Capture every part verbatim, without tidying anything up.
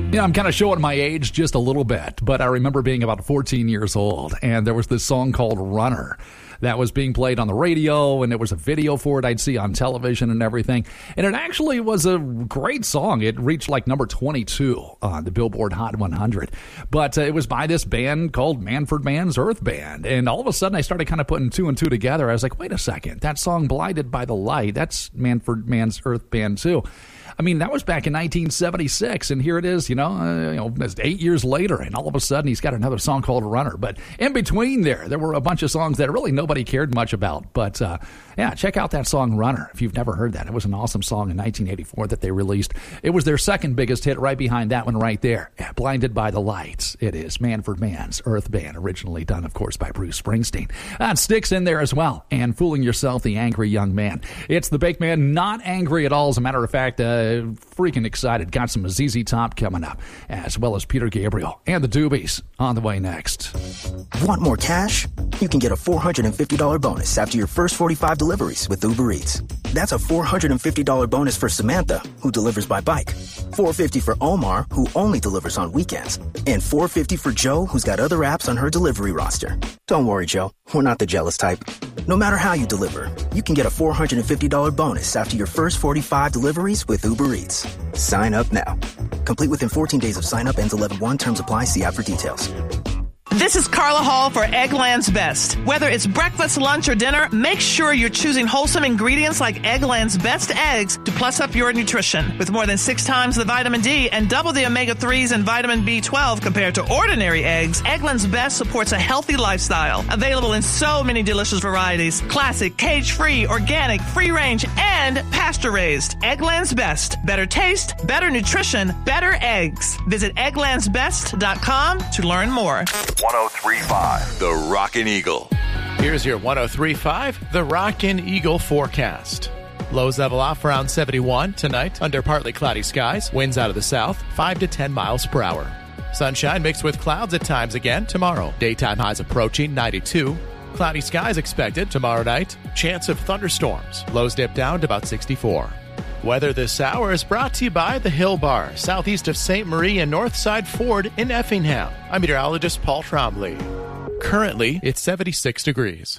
Yeah, I'm kind of showing my age just a little bit, but I remember being about fourteen years old, and there was this song called Runner that was being played on the radio, and there was a video for it I'd see on television and everything. And it actually was a great song. It reached like number twenty-two on the Billboard Hot one hundred. But uh, it was by this band called Manfred Mann's Earth Band. And all of a sudden I started kind of putting two and two together. I was like, wait a second, that song Blinded by the Light, that's Manfred Mann's Earth Band too. I mean, that was back in nineteen seventy-six, and here it is, you know, uh, you know, it's eight years later, and all of a sudden he's got another song called Runner. But in between there, there were a bunch of songs that really nobody cared much about. But, uh, yeah, check out that song Runner if you've never heard that. It was an awesome song in nineteen eighty-four that they released. It was their second biggest hit, right behind that one right there. Yeah, Blinded by the Lights. It is Manfred Mann's Earth Band, originally done, of course, by Bruce Springsteen. That sticks in there as well. And Fooling Yourself, the Angry Young Man. It's the Bake Man, not angry at all. As a matter of fact, uh, freaking excited. Got some Z Z Top coming up, as well as Peter Gabriel and the Doobies on the way next. Want more cash? You can get a four hundred fifty dollars bonus after your first forty-five deliveries with Uber Eats. That's a four hundred fifty dollars bonus for Samantha, who delivers by bike, four hundred fifty dollars for Omar, who only delivers on weekends, and four hundred fifty dollars for Joe, who's got other apps on her delivery roster. Don't worry, Joe. We're not the jealous type. No matter how you deliver, you can get a four hundred fifty dollars bonus after your first forty-five deliveries with Uber Eats. Sign up now. Complete within fourteen days of sign up. Ends eleven one. Terms apply. See app for details. This is Carla Hall for Eggland's Best. Whether it's breakfast, lunch, or dinner, make sure you're choosing wholesome ingredients like Eggland's Best eggs to plus up your nutrition. With more than six times the vitamin D and double the omega threes and vitamin B twelve compared to ordinary eggs, Eggland's Best supports a healthy lifestyle. Available in so many delicious varieties. Classic, cage-free, organic, free-range, and pasture-raised. Eggland's Best. Better taste, better nutrition, better eggs. Visit egglands best dot com to learn more. one oh three point five The Rockin' Eagle. Here's your one oh three point five The Rockin' Eagle forecast. Lows level off around seventy-one tonight under partly cloudy skies. Winds out of the south, five to ten miles per hour. Sunshine mixed with clouds at times again tomorrow. Daytime highs approaching ninety-two. Cloudy skies expected tomorrow night. Chance of thunderstorms. Lows dip down to about sixty-four. Weather this hour is brought to you by the Hill Bar, southeast of Saint Marie and Northside Ford in Effingham. I'm meteorologist Paul Trombley. Currently, it's seventy-six degrees.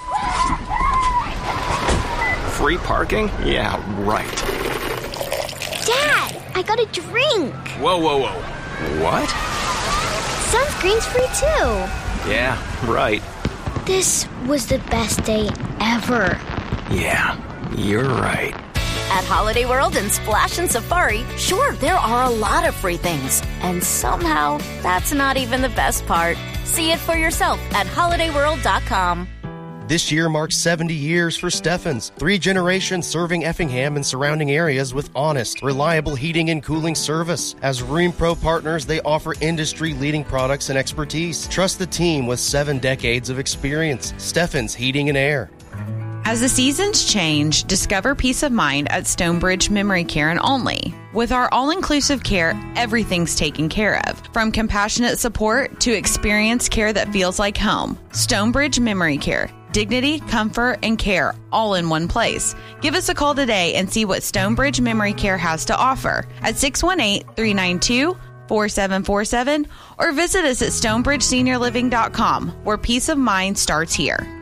Free parking? Yeah, right. Dad, I got a drink. Whoa, whoa, whoa. What? Sunscreen's free too. Yeah, right. This was the best day ever. Yeah, you're right. At Holiday World and Splash and Safari, sure, there are a lot of free things. And somehow, that's not even the best part. See it for yourself at holiday world dot com. This year marks seventy years for Steffens, three generations serving Effingham and surrounding areas with honest, reliable heating and cooling service. As RheemPro partners, they offer industry-leading products and expertise. Trust the team with seven decades of experience. Steffens Heating and Air. As the seasons change, discover peace of mind at Stonebridge Memory Care and Only. With our all-inclusive care, everything's taken care of. From compassionate support to experienced care that feels like home. Stonebridge Memory Care. Dignity, comfort, and care all in one place. Give us a call today and see what Stonebridge Memory Care has to offer at six one eight, three nine two, four seven four seven or visit us at stonebridge senior living dot com, where peace of mind starts here.